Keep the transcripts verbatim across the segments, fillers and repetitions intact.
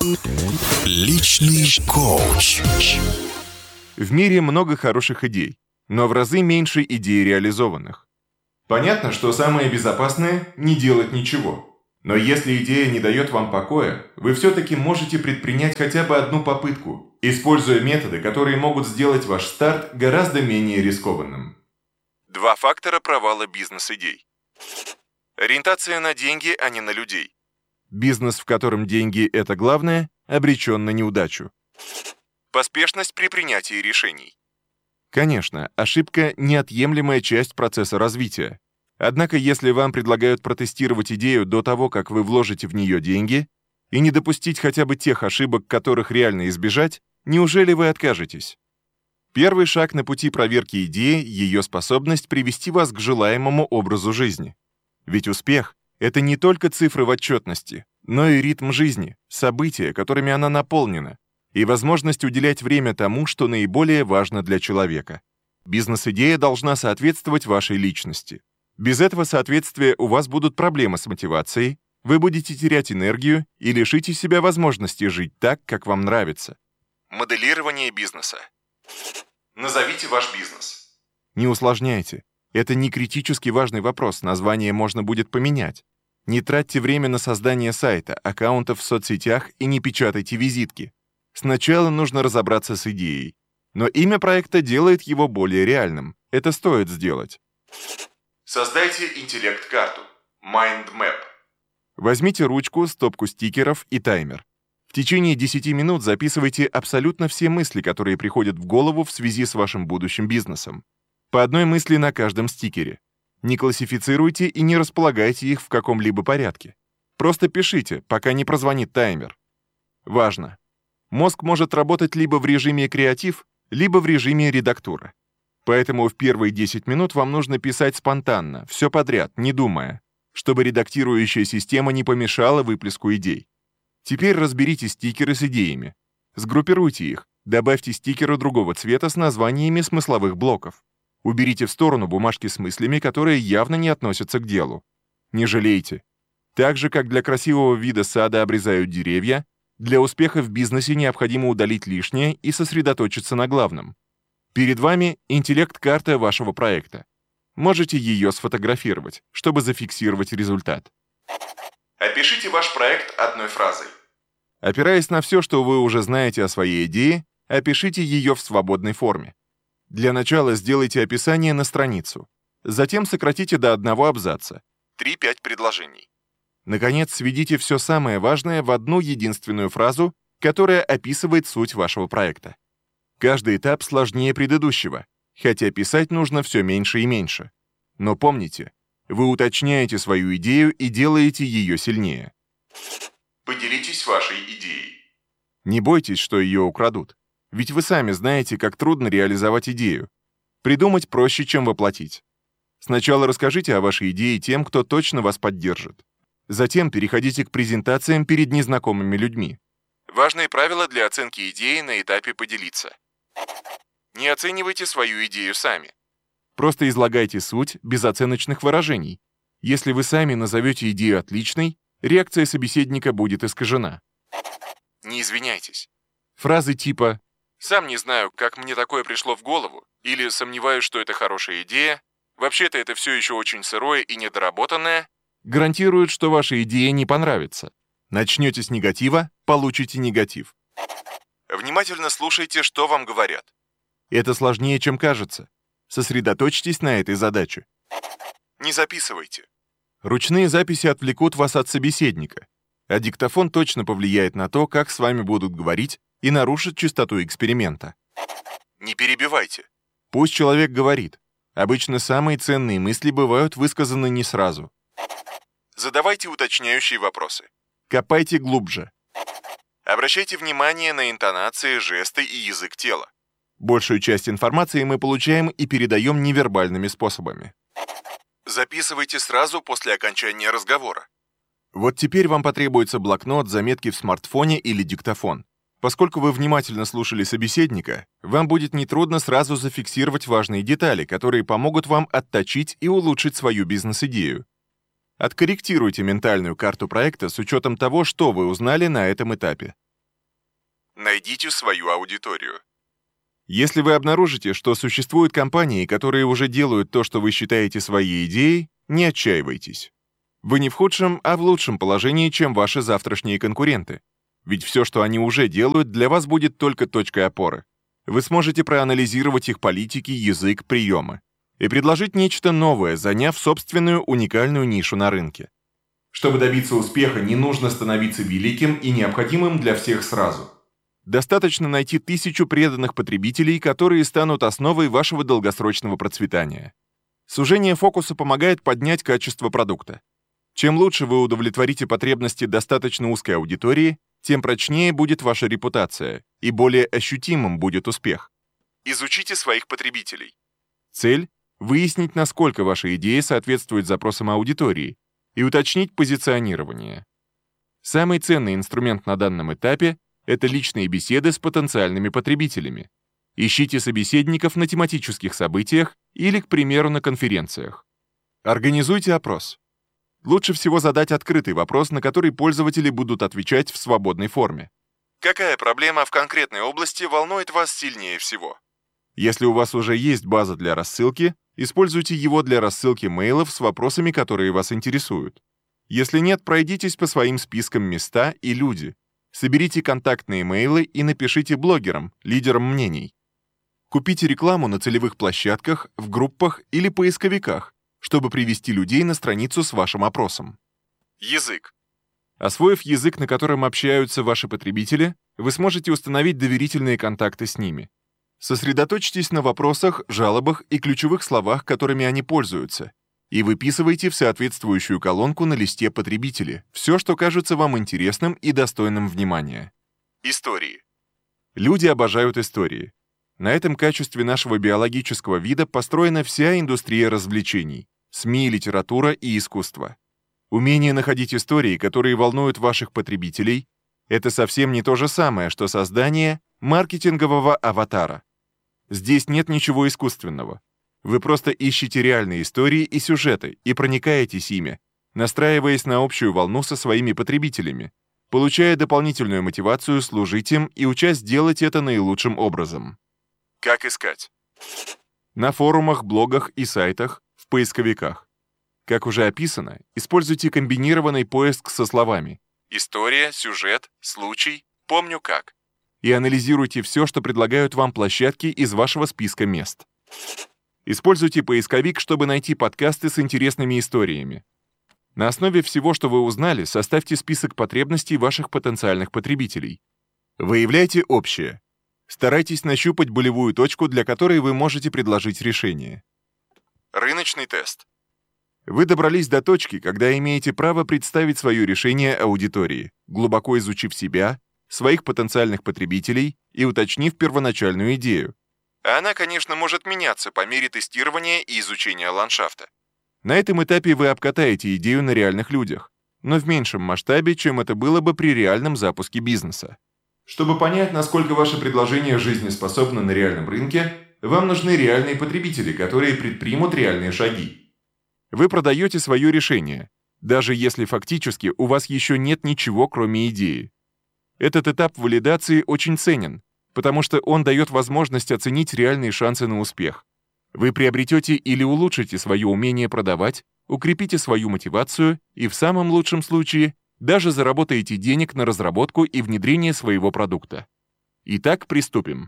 Личный коуч. В мире много хороших идей, но в разы меньше идей реализованных. Понятно, что самое безопасное – не делать ничего. Но если идея не дает вам покоя, вы все-таки можете предпринять хотя бы одну попытку, используя методы, которые могут сделать ваш старт гораздо менее рискованным. Два фактора провала бизнес-идей. Ориентация на деньги, а не на людей. Бизнес, в котором деньги – это главное, обречен на неудачу. Поспешность при принятии решений. Конечно, ошибка – неотъемлемая часть процесса развития. Однако, если вам предлагают протестировать идею до того, как вы вложите в нее деньги, и не допустить хотя бы тех ошибок, которых реально избежать, неужели вы откажетесь? Первый шаг на пути проверки идеи – ее способность привести вас к желаемому образу жизни. Ведь успех – это не только цифры в отчетности, но и ритм жизни, события, которыми она наполнена, и возможность уделять время тому, что наиболее важно для человека. Бизнес-идея должна соответствовать вашей личности. Без этого соответствия у вас будут проблемы с мотивацией, вы будете терять энергию и лишите себя возможности жить так, как вам нравится. Моделирование бизнеса. Назовите ваш бизнес. Не усложняйте. Это не критически важный вопрос, название можно будет поменять. Не тратьте время на создание сайта, аккаунтов в соцсетях и не печатайте визитки. Сначала нужно разобраться с идеей. Но имя проекта делает его более реальным. Это стоит сделать. Создайте интеллект-карту. Mind Map. Возьмите ручку, стопку стикеров и таймер. В течение десяти минут записывайте абсолютно все мысли, которые приходят в голову в связи с вашим будущим бизнесом. По одной мысли на каждом стикере. Не классифицируйте и не располагайте их в каком-либо порядке. Просто пишите, пока не прозвонит таймер. Важно. Мозг может работать либо в режиме креатив, либо в режиме редактура. Поэтому в первые десять минут вам нужно писать спонтанно, все подряд, не думая, чтобы редактирующая система не помешала выплеску идей. Теперь разберите стикеры с идеями. Сгруппируйте их, добавьте стикеры другого цвета с названиями смысловых блоков. Уберите в сторону бумажки с мыслями, которые явно не относятся к делу. Не жалейте. Так же, как для красивого вида сада обрезают деревья, для успеха в бизнесе необходимо удалить лишнее и сосредоточиться на главном. Перед вами интеллект-карта вашего проекта. Можете ее сфотографировать, чтобы зафиксировать результат. Опишите ваш проект одной фразой. Опираясь на все, что вы уже знаете о своей идее, опишите ее в свободной форме. Для начала сделайте описание на страницу. Затем сократите до одного абзаца. три-пять предложений. Наконец, сведите все самое важное в одну единственную фразу, которая описывает суть вашего проекта. Каждый этап сложнее предыдущего, хотя писать нужно все меньше и меньше. Но помните, вы уточняете свою идею и делаете ее сильнее. Поделитесь вашей идеей. Не бойтесь, что ее украдут. Ведь вы сами знаете, как трудно реализовать идею. Придумать проще, чем воплотить. Сначала расскажите о вашей идее тем, кто точно вас поддержит. Затем переходите к презентациям перед незнакомыми людьми. Важные правила для оценки идеи на этапе «поделиться». Не оценивайте свою идею сами. Просто излагайте суть без оценочных выражений. Если вы сами назовете идею отличной, реакция собеседника будет искажена. Не извиняйтесь. Фразы типа «сам не знаю, как мне такое пришло в голову» или «сомневаюсь, что это хорошая идея», «вообще-то это все еще очень сырое и недоработанное» гарантируют, что ваша идея не понравится. Начнете с негатива, получите негатив. Внимательно слушайте, что вам говорят. Это сложнее, чем кажется. Сосредоточьтесь на этой задаче. Не записывайте. Ручные записи отвлекут вас от собеседника, а диктофон точно повлияет на то, как с вами будут говорить, и нарушит чистоту эксперимента. Не перебивайте. Пусть человек говорит. Обычно самые ценные мысли бывают высказаны не сразу. Задавайте уточняющие вопросы. Копайте глубже. Обращайте внимание на интонации, жесты и язык тела. Большую часть информации мы получаем и передаем невербальными способами. Записывайте сразу после окончания разговора. Вот теперь вам потребуется блокнот, заметки в смартфоне или диктофон. Поскольку вы внимательно слушали собеседника, вам будет нетрудно сразу зафиксировать важные детали, которые помогут вам отточить и улучшить свою бизнес-идею. Откорректируйте ментальную карту проекта с учетом того, что вы узнали на этом этапе. Найдите свою аудиторию. Если вы обнаружите, что существуют компании, которые уже делают то, что вы считаете своей идеей, не отчаивайтесь. Вы не в худшем, а в лучшем положении, чем ваши завтрашние конкуренты. Ведь все, что они уже делают, для вас будет только точкой опоры. Вы сможете проанализировать их политики, язык, приемы и предложить нечто новое, заняв собственную уникальную нишу на рынке. Чтобы добиться успеха, не нужно становиться великим и необходимым для всех сразу. Достаточно найти тысячу преданных потребителей, которые станут основой вашего долгосрочного процветания. Сужение фокуса помогает поднять качество продукта. Чем лучше вы удовлетворите потребности достаточно узкой аудитории, тем прочнее будет ваша репутация и более ощутимым будет успех. Изучите своих потребителей. Цель – выяснить, насколько ваша идея соответствует запросам аудитории и уточнить позиционирование. Самый ценный инструмент на данном этапе – это личные беседы с потенциальными потребителями. Ищите собеседников на тематических событиях или, к примеру, на конференциях. Организуйте опрос. Лучше всего задать открытый вопрос, на который пользователи будут отвечать в свободной форме. Какая проблема в конкретной области волнует вас сильнее всего? Если у вас уже есть база для рассылки, используйте его для рассылки мейлов с вопросами, которые вас интересуют. Если нет, пройдитесь по своим спискам места и люди. Соберите контактные мейлы и напишите блогерам, лидерам мнений. Купите рекламу на целевых площадках, в группах или поисковиках, чтобы привести людей на страницу с вашим опросом. Язык. Освоив язык, на котором общаются ваши потребители, вы сможете установить доверительные контакты с ними. Сосредоточьтесь на вопросах, жалобах и ключевых словах, которыми они пользуются, и выписывайте в соответствующую колонку на листе потребители все, что кажется вам интересным и достойным внимания. Истории. Люди обожают истории. На этом качестве нашего биологического вида построена вся индустрия развлечений, СМИ, литература и искусство. Умение находить истории, которые волнуют ваших потребителей, это совсем не то же самое, что создание маркетингового аватара. Здесь нет ничего искусственного. Вы просто ищете реальные истории и сюжеты и проникаетесь ими, настраиваясь на общую волну со своими потребителями, получая дополнительную мотивацию служить им и учась делать это наилучшим образом. Как искать? На форумах, блогах и сайтах, в поисковиках. Как уже описано, используйте комбинированный поиск со словами «история», «сюжет», «случай», «помню как» и анализируйте все, что предлагают вам площадки из вашего списка мест. Используйте поисковик, чтобы найти подкасты с интересными историями. На основе всего, что вы узнали, составьте список потребностей ваших потенциальных потребителей. Выявляйте общее. Старайтесь нащупать болевую точку, для которой вы можете предложить решение. Рыночный тест. Вы добрались до точки, когда имеете право представить свое решение аудитории, глубоко изучив себя, своих потенциальных потребителей и уточнив первоначальную идею. Она, конечно, может меняться по мере тестирования и изучения ландшафта. На этом этапе вы обкатаете идею на реальных людях, но в меньшем масштабе, чем это было бы при реальном запуске бизнеса. Чтобы понять, насколько ваше предложение жизнеспособно на реальном рынке, вам нужны реальные потребители, которые предпримут реальные шаги. Вы продаете свое решение, даже если фактически у вас еще нет ничего, кроме идеи. Этот этап валидации очень ценен, потому что он дает возможность оценить реальные шансы на успех. Вы приобретете или улучшите свое умение продавать, укрепите свою мотивацию и, в самом лучшем случае, даже заработаете денег на разработку и внедрение своего продукта. Итак, приступим.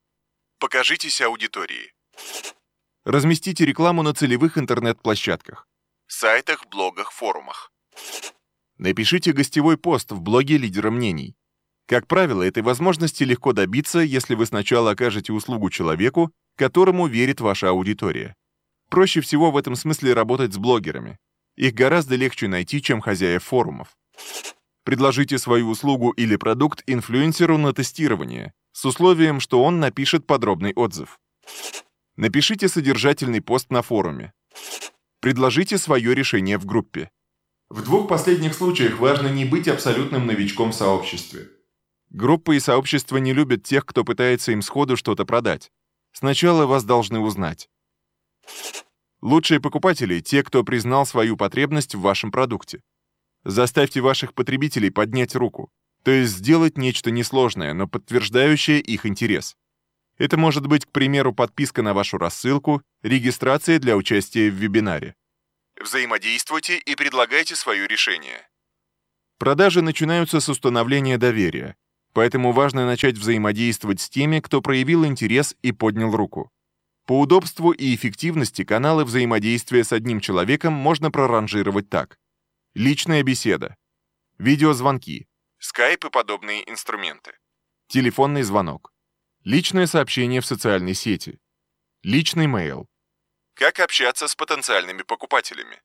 Покажитесь аудитории. Разместите рекламу на целевых интернет-площадках, сайтах, блогах, форумах. Напишите гостевой пост в блоге лидера мнений. Как правило, этой возможности легко добиться, если вы сначала окажете услугу человеку, которому верит ваша аудитория. Проще всего в этом смысле работать с блогерами. Их гораздо легче найти, чем хозяев форумов. Предложите свою услугу или продукт инфлюенсеру на тестирование, с условием, что он напишет подробный отзыв. Напишите содержательный пост на форуме. Предложите свое решение в группе. В двух последних случаях важно не быть абсолютным новичком в сообществе. Группы и сообщества не любят тех, кто пытается им сходу что-то продать. Сначала вас должны узнать. Лучшие покупатели – те, кто признал свою потребность в вашем продукте. Заставьте ваших потребителей поднять руку. То есть сделать нечто несложное, но подтверждающее их интерес. Это может быть, к примеру, подписка на вашу рассылку, регистрация для участия в вебинаре. Взаимодействуйте и предлагайте свое решение. Продажи начинаются с установления доверия, поэтому важно начать взаимодействовать с теми, кто проявил интерес и поднял руку. По удобству и эффективности каналы взаимодействия с одним человеком можно проранжировать так. Личная беседа, видеозвонки, скайп и подобные инструменты, телефонный звонок, личное сообщение в социальной сети, личный мейл. Как общаться с потенциальными покупателями?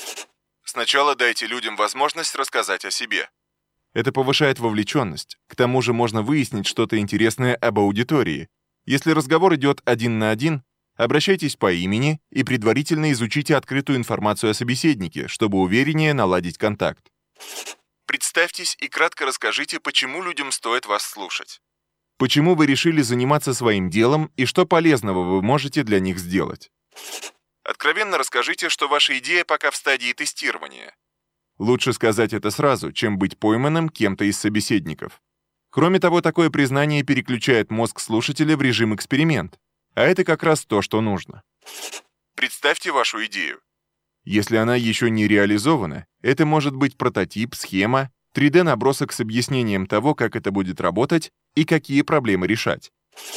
Сначала дайте людям возможность рассказать о себе. Это повышает вовлеченность. К тому же можно выяснить что-то интересное об аудитории. Если разговор идет один на один, обращайтесь по имени и предварительно изучите открытую информацию о собеседнике, чтобы увереннее наладить контакт. Представьтесь и кратко расскажите, почему людям стоит вас слушать. Почему вы решили заниматься своим делом и что полезного вы можете для них сделать. Откровенно расскажите, что ваша идея пока в стадии тестирования. Лучше сказать это сразу, чем быть пойманным кем-то из собеседников. Кроме того, такое признание переключает мозг слушателя в режим эксперимент, а это как раз то, что нужно. Представьте вашу идею. Если она еще не реализована, это может быть прототип, схема, три дэ-набросок с объяснением того, как это будет работать и какие проблемы решать.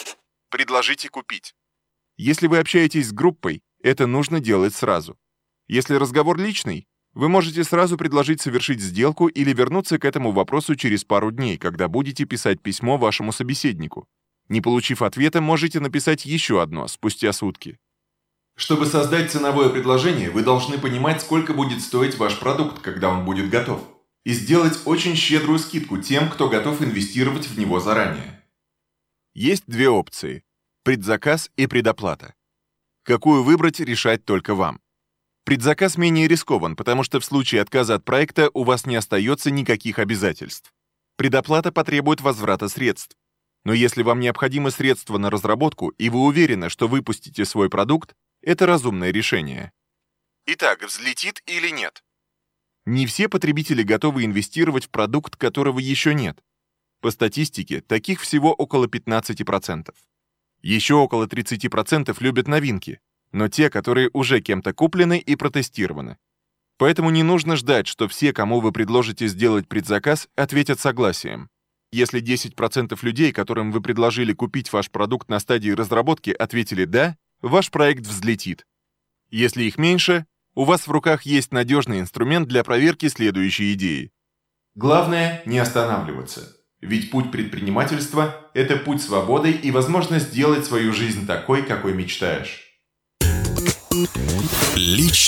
Предложите купить. Если вы общаетесь с группой, это нужно делать сразу. Если разговор личный, вы можете сразу предложить совершить сделку или вернуться к этому вопросу через пару дней, когда будете писать письмо вашему собеседнику. Не получив ответа, можете написать еще одно спустя сутки. Чтобы создать ценовое предложение, вы должны понимать, сколько будет стоить ваш продукт, когда он будет готов, и сделать очень щедрую скидку тем, кто готов инвестировать в него заранее. Есть две опции – предзаказ и предоплата. Какую выбрать, решать только вам. Предзаказ менее рискован, потому что в случае отказа от проекта у вас не остается никаких обязательств. Предоплата потребует возврата средств. Но если вам необходимы средства на разработку и вы уверены, что выпустите свой продукт, это разумное решение. Итак, взлетит или нет? Не все потребители готовы инвестировать в продукт, которого еще нет. По статистике, таких всего около пятнадцать процентов. Еще около тридцать процентов любят новинки, но те, которые уже кем-то куплены и протестированы. Поэтому не нужно ждать, что все, кому вы предложите сделать предзаказ, ответят согласием. Если десять процентов людей, которым вы предложили купить ваш продукт на стадии разработки, ответили «да», ваш проект взлетит. Если их меньше, у вас в руках есть надежный инструмент для проверки следующей идеи. Главное – не останавливаться. Ведь путь предпринимательства – это путь свободы и возможность сделать свою жизнь такой, какой мечтаешь. Личный